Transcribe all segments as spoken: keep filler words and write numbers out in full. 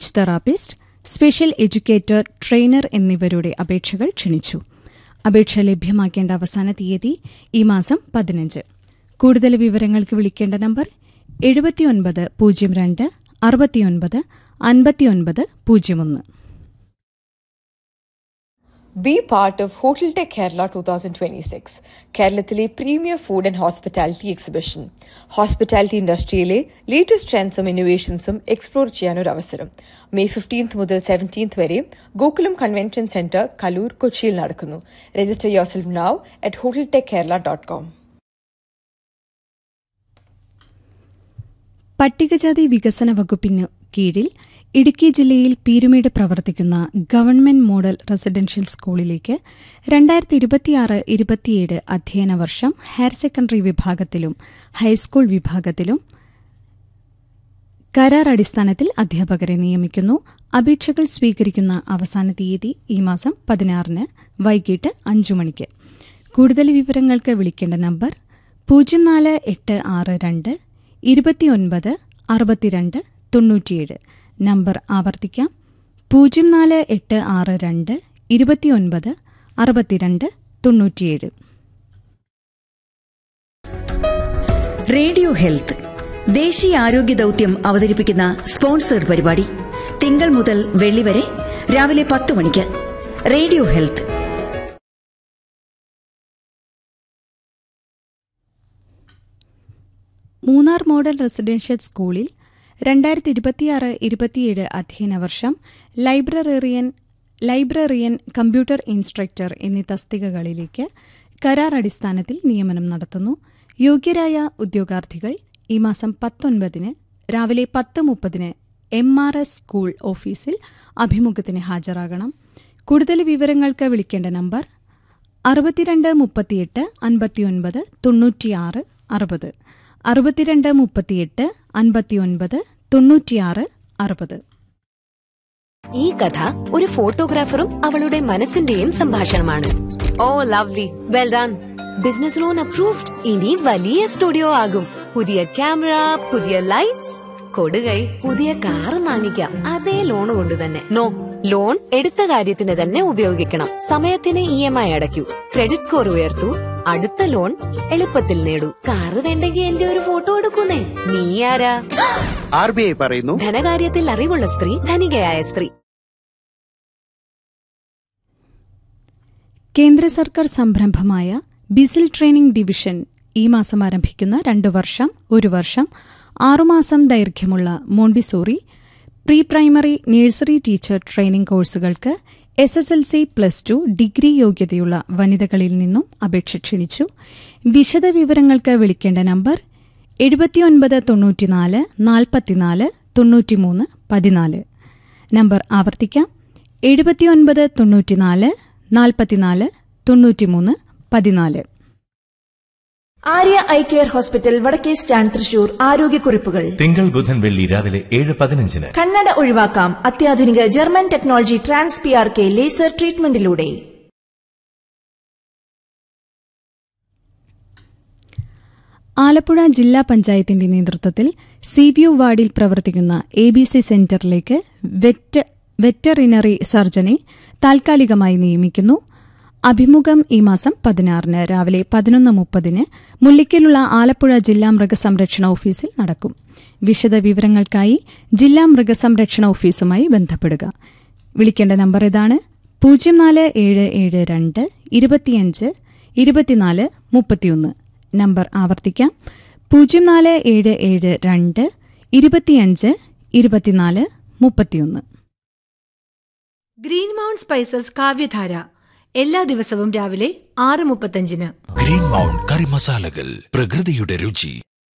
Speech therapist, special educator, trainer എന്നിവരുടെ അപേക്ഷകൾ ക്ഷണിച്ചു. അപേക്ഷ ലഭ്യമാക്കേണ്ട അവസാന തീയതി ഈ മാസം പതിനഞ്ച്. കൂടുതൽ വിവരങ്ങൾക്ക് വിളിക്കേണ്ട നമ്പർ എഴുപത്തിയൊൻപത് പൂജ്യം രണ്ട് അറുപത്തിയൊൻപത് അൻപത്തിയൊൻപത് പൂജ്യം ഒന്ന്. Be part of Hotel Tech Kerala twenty twenty-six, കേരളത്തിലെ premier food and hospitality exhibition. Hospitality ഇൻഡസ്ട്രിയിലെ latest ട്രെൻഡ്സും ഇന്നോവേഷൻസും explore ചെയ്യാനൊരു അവസരം. മെയ് ഫിഫ്റ്റീൻത്ത് മുതൽ സെവൻറ്റീൻത്ത് വരെ ഗോകുലം കൺവെൻഷൻ സെന്റർ, കലൂർ, കൊച്ചിയിൽ നടക്കുന്നു. Register yourself now at hotel tech kerala dot com. പട്ടികജാതി വികസന വകുപ്പിനു കീഴിൽ ഇടുക്കി ജില്ലയിൽ പീരുമേട് പ്രവർത്തിക്കുന്ന ഗവൺമെന്റ് മോഡൽ റെസിഡൻഷ്യൽ സ്കൂളിലേക്ക് രണ്ടായിരത്തി ഇരുപത്തിയാറ് ഇരുപത്തിയേഴ് അധ്യയന വർഷം ഹയർ സെക്കൻഡറി വിഭാഗത്തിലും ഹൈസ്കൂൾ വിഭാഗത്തിലും കരാർ അടിസ്ഥാനത്തിൽ അധ്യാപകരെ നിയമിക്കുന്നു. അപേക്ഷകൾ സ്വീകരിക്കുന്ന അവസാന തീയതി ഈ മാസം പതിനാറിന് വൈകിട്ട് അഞ്ചു മണിക്ക്. കൂടുതൽ വിവരങ്ങൾക്ക് വിളിക്കേണ്ട നമ്പർ പൂജ്യം നാല് എട്ട് ആറ് രണ്ട് ഇരുപത്തിയൊൻപത് അറുപത്തിരണ്ട് തൊണ്ണൂറ്റിയേഴ്. നമ്പർ ആവർത്തിക്കാം: പൂജ്യം നാല് എട്ട് ആറ് രണ്ട് ഇരുപത്തിയൊൻപത് അറുപത്തിരണ്ട് തൊണ്ണൂറ്റിയേഴ്. റേഡിയോ ഹെൽത്ത് ദേശീയ ആരോഗ്യ ദൌത്യം അവതരിപ്പിക്കുന്ന സ്പോൺസേഡ് പരിപാടി തിങ്കൾ മുതൽ വെള്ളി വരെ രാവിലെ പത്ത് മണിക്ക്. Radio health. Munnar model residential സ്കൂളിൽ രണ്ടായിരത്തി ഇരുപത്തിയാറ് ഇരുപത്തിയേഴ് അധ്യയന വർഷം ലൈബ്രറിയൻ ലൈബ്രറിയൻ കമ്പ്യൂട്ടർ ഇൻസ്ട്രക്ടർ എന്നീ തസ്തികകളിലേക്ക് കരാർ അടിസ്ഥാനത്തിൽ നിയമനം നടത്തുന്നു. യോഗ്യരായ ഉദ്യോഗാർത്ഥികൾ ഈ മാസം പത്തൊൻപതിന് രാവിലെ പത്ത് മുപ്പതിന് എം ആർ എസ് സ്കൂൾ ഓഫീസിൽ അഭിമുഖത്തിന് ഹാജരാകണം. കൂടുതൽ വിവരങ്ങൾക്ക് വിളിക്കേണ്ട നമ്പർ അറുപത്തിരണ്ട് മുപ്പത്തിയെട്ട് അൻപത്തിയൊൻപത് തൊണ്ണൂറ്റിയാറ് അറുപത് അറുപത്തിരണ്ട് മുപ്പത്തിയെട്ട് അൻപത്തിയൊൻപത് തൊണ്ണൂറ്റിയാറ് അറുപത്. ഈ കഥ ഒരു ഫോട്ടോഗ്രാഫറും അവളുടെ മനസ്സിന്റെയും സംഭാഷണമാണ്. ഓ lovely, well done. Business loan approved. ഇനി വലിയ സ്റ്റുഡിയോ ആകും. പുതിയ ക്യാമറ, പുതിയ ലൈറ്റ്സ്, കൊടുകൈ, പുതിയ കാർ വാങ്ങിക്കാം. അതേ ലോൺ കൊണ്ട് തന്നെ. നോ, ലോൺ എടുത്ത കാര്യത്തിന് തന്നെ ഉപയോഗിക്കണം. സമയത്തിന് E M I അടയ്ക്കൂ. Credit score ഉയർത്തൂ. അടുത്ത ലോൺ എളുപ്പത്തിൽ നേടൂ. കാറ് വേണ്ടെങ്കിൽ എന്റെ ഒരു ഫോട്ടോ എടുക്കുന്നേ. നീ ആരാ? ആർ ബി ഐ പറയുന്നു, ധനകാര്യത്തിൽ അറിവുള്ള സ്ത്രീ ധനികയായ സ്ത്രീ. കേന്ദ്ര സർക്കാർ സംരംഭമായ ബിസിൽ ട്രെയിനിംഗ് ഡിവിഷൻ ഈ മാസം ആരംഭിക്കുന്ന രണ്ടു വർഷം ഒരു വർഷം ആറുമാസം ദൈർഘ്യമുള്ള Montessori pre primary nursery teacher training കോഴ്സുകൾക്ക് S S L C plus two degree യോഗ്യതയുള്ള വനിതകളിൽ നിന്നും അപേക്ഷ ക്ഷണിച്ചു. വിശദവിവരങ്ങൾക്ക് വിളിക്കേണ്ട നമ്പർ എഴുപത്തിയൊൻപത് തൊണ്ണൂറ്റിനാല് നാൽപ്പത്തിനാല് തൊണ്ണൂറ്റിമൂന്ന് പതിനാല്. നമ്പർ ആവർത്തിക്കാം: എഴുപത്തിയൊൻപത് തൊണ്ണൂറ്റിനാല് നാൽപ്പത്തിനാല് തൊണ്ണൂറ്റിമൂന്ന് പതിനാല്. ആര്യ ഐ കെയർ ഹോസ്പിറ്റൽ, വടക്കേ സ്റ്റാൻഡ്, തൃശൂർ. ആരോഗ്യക്കുറിപ്പുകൾ തിങ്കൾ ബുധൻ വെള്ളി രാവിലെ ഏഴ് പതിനഞ്ചിന്. കണ്ണട ഒഴിവാക്കാം അത്യാധുനിക German technology trans P R K laser ട്രീറ്റ്മെന്റിലൂടെ. Alappuzha ജില്ലാ പഞ്ചായത്തിന്റെ നേതൃത്വത്തിൽ സിവ്യു വാർഡിൽ പ്രവർത്തിക്കുന്ന എ ബി സി സെന്ററിലേക്ക് വെറ്റ് വെറ്ററിനറി സർജനെ താൽക്കാലികമായി നിയമിക്കുന്നു. അഭിമുഖം ഈ മാസം പതിനാറിന് രാവിലെ പതിനൊന്ന് മുപ്പതിന് മുല്ലിക്കലുള്ള ആലപ്പുഴ ജില്ലാ മൃഗസംരക്ഷണ ഓഫീസിൽ നടക്കും. വിശദവിവരങ്ങൾക്കായി ജില്ലാ മൃഗസംരക്ഷണ ഓഫീസുമായി ബന്ധപ്പെടുക. വിളിക്കേണ്ട നമ്പർ ഇതാണ്: പൂജ്യം നാല് ഏഴ് ഏഴ് രണ്ട് ഇരുപത്തിയഞ്ച് ഇരുപത്തിനാല് മുപ്പത്തിയൊന്ന്. നമ്പർ ആവർത്തിക്കാം: പൂജ്യം നാല് ഏഴ് ഏഴ് രണ്ട് ഇരുപത്തിയഞ്ച് ഇരുപത്തിനാല് മുപ്പത്തിയൊന്ന്. ഗ്രീൻ മൗണ്ട് സ്പൈസസ് കാവ്യധാര എല്ലാ ദിവസവും രാവിലെ ആറ് മുപ്പത്തഞ്ചിന്. ഗ്രീൻ മൗണ്ട് കറി മസാലകൾ, പ്രകൃതിയുടെ രുചി.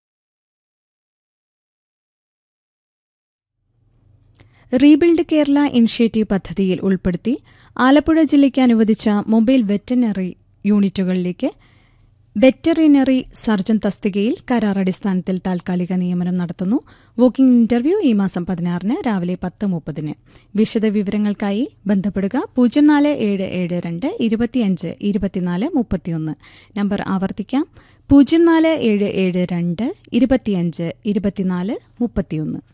റീബിൽഡ് കേരള ഇനിഷ്യേറ്റീവ് പദ്ധതിയിൽ ഉൾപ്പെടുത്തി ആലപ്പുഴ ജില്ലയ്ക്ക് അനുവദിച്ച മൊബൈൽ വെറ്ററിനറി യൂണിറ്റുകളിലേക്ക് വെറ്ററിനറി സർജൻ തസ്തികയിൽ കരാർ അടിസ്ഥാനത്തിൽ താൽക്കാലിക നിയമനം നടത്തുന്നു. വോക്കിംഗ് ഇന്റർവ്യൂ ഈ മാസം പതിനാറിന് രാവിലെ പത്ത് മുപ്പതിന്. വിശദവിവരങ്ങൾക്കായി ബന്ധപ്പെടുക: പൂജ്യം നാല് ഏഴ് ഏഴ് രണ്ട് ഇരുപത്തിയഞ്ച് ഇരുപത്തിനാല് മുപ്പത്തിയൊന്ന്. നമ്പർ ആവർത്തിക്കാം: പൂജ്യം നാല് ഏഴ് ഏഴ് രണ്ട് ഇരുപത്തിയഞ്ച് ഇരുപത്തിനാല് മുപ്പത്തിയൊന്ന്.